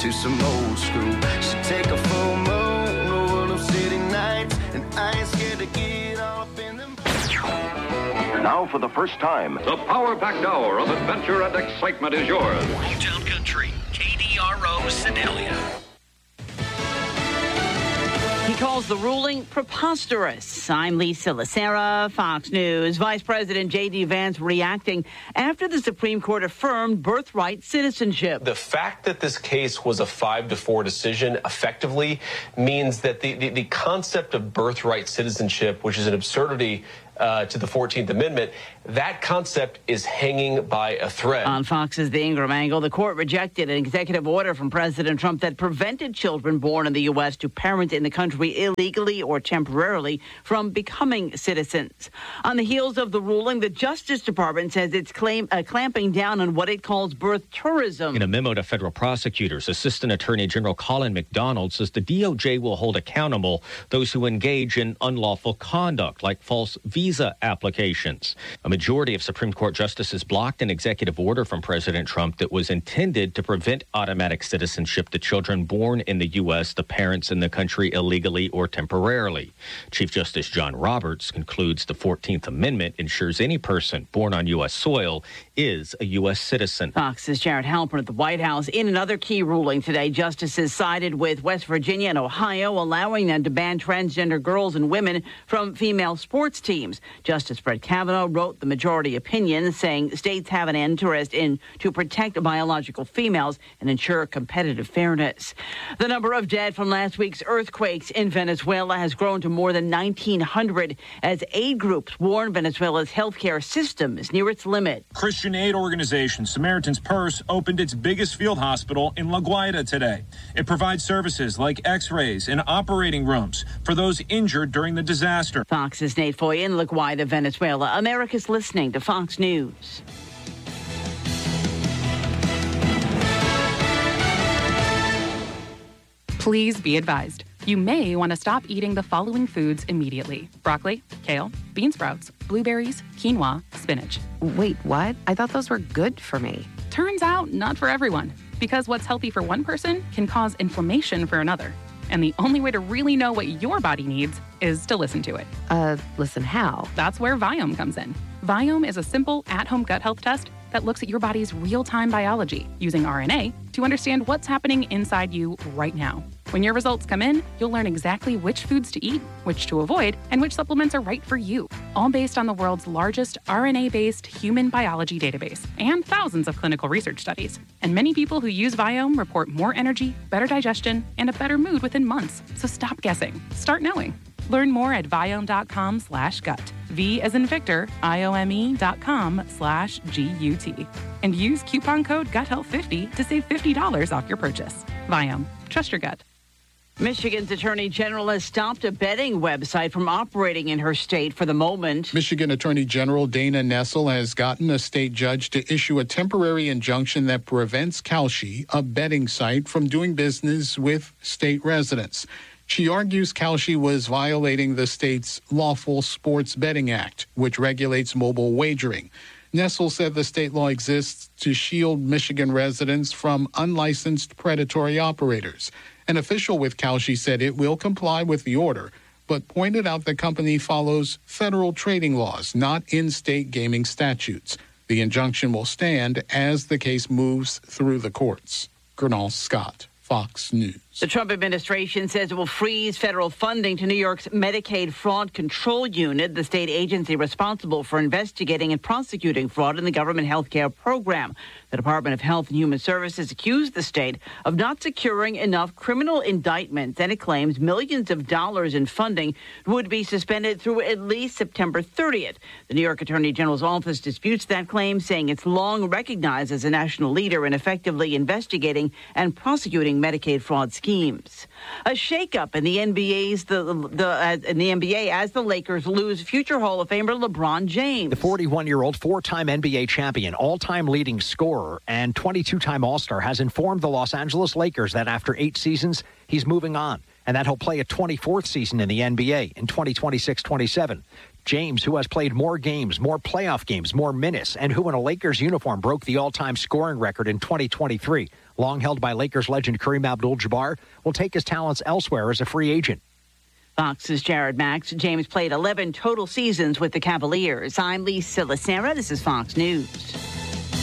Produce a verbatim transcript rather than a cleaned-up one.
to some old school. She take a full moon over them city nights, and I ain't scared to get off in them. Now, for the first time, the power-packed hour of adventure and excitement is yours. Hometown Country, K D R O Sedalia. He calls the ruling preposterous. I'm Lisa Lacera, Fox News. Vice President J D. Vance reacting after the Supreme Court affirmed birthright citizenship. The fact that this case was a five to four decision effectively means that the, the, the concept of birthright citizenship, which is an absurdity Uh, to the fourteenth Amendment, that concept is hanging by a thread. On Fox's The Ingram Angle, the court rejected an executive order from President Trump that prevented children born in the U S to parent in the country illegally or temporarily from becoming citizens. On the heels of the ruling, the Justice Department says it's claim, uh, clamping down on what it calls birth tourism. In a memo to federal prosecutors, Assistant Attorney General Colin McDonald says the D O J will hold accountable those who engage in unlawful conduct, like false visa visa applications. A majority of Supreme Court justices blocked an executive order from President Trump that was intended to prevent automatic citizenship to children born in the U S, the parents in the country illegally or temporarily. Chief Justice John Roberts concludes the fourteenth Amendment ensures any person born on U S soil is a U S citizen. Fox's Jared Halpern at the White House. In another key ruling today, justices sided with West Virginia and Ohio, allowing them to ban transgender girls and women from female sports teams. Justice Brett Kavanaugh wrote the majority opinion, saying states have an interest in to protect biological females and ensure competitive fairness. The number of dead from last week's earthquakes in Venezuela has grown to more than nineteen hundred as aid groups warn Venezuela's healthcare system is near its limit. Christian aid organization Samaritan's Purse opened its biggest field hospital in La Guaira today. It provides services like x-rays and operating rooms for those injured during the disaster. Fox's Nate Foy in La Guaira, Venezuela. America's listening to Fox News. Please be advised. You may want to stop eating the following foods immediately. Broccoli, kale, bean sprouts, blueberries, quinoa, spinach. Wait, what? I thought those were good for me. Turns out, not for everyone. Because what's healthy for one person can cause inflammation for another. And the only way to really know what your body needs is to listen to it. Uh, listen how? That's where Viome comes in. Viome is a simple at-home gut health test that looks at your body's real-time biology using R N A to understand what's happening inside you right now. When your results come in, you'll learn exactly which foods to eat, which to avoid, and which supplements are right for you. All based on the world's largest R N A-based human biology database and thousands of clinical research studies. And many people who use Viome report more energy, better digestion, and a better mood within months. So stop guessing. Start knowing. Learn more at Viome.com slash gut. V as in Victor, I-O-M-E dot com slash G-U-T. And use coupon code gut health fifty to save fifty dollars off your purchase. Viome. Trust your gut. Michigan's Attorney General has stopped a betting website from operating in her state for the moment. Michigan Attorney General Dana Nessel has gotten a state judge to issue a temporary injunction that prevents Kalshi, a betting site, from doing business with state residents. She argues Kalshi was violating the state's Lawful Sports Betting Act, which regulates mobile wagering. Nessel said the state law exists to shield Michigan residents from unlicensed predatory operators. An official with Kalshi said it will comply with the order, but pointed out the company follows federal trading laws, not in-state gaming statutes. The injunction will stand as the case moves through the courts. Gernal Scott, Fox News. The Trump administration says it will freeze federal funding to New York's Medicaid Fraud Control Unit, the state agency responsible for investigating and prosecuting fraud in the government health care program. The Department of Health and Human Services accused the state of not securing enough criminal indictments, and it claims millions of dollars in funding would be suspended through at least September thirtieth. The New York Attorney General's office disputes that claim, saying it's long recognized as a national leader in effectively investigating and prosecuting Medicaid fraud schemes. Schemes. A shakeup in the N B A's the the uh, in the N B A as the Lakers lose future Hall of Famer LeBron James. The forty-one-year-old four-time N B A champion, all-time leading scorer, and twenty-two-time All-Star has informed the Los Angeles Lakers that after eight seasons, he's moving on, and that he'll play a twenty-fourth season in the N B A in twenty twenty-six twenty-seven. James, who has played more games, more playoff games, more minutes, and who in a Lakers uniform broke the all-time scoring record in twenty twenty-three, long held by Lakers legend Kareem Abdul-Jabbar, will take his talents elsewhere as a free agent. Fox's Jared Max. James played eleven total seasons with the Cavaliers. I'm Lisa Lacera. This is Fox News.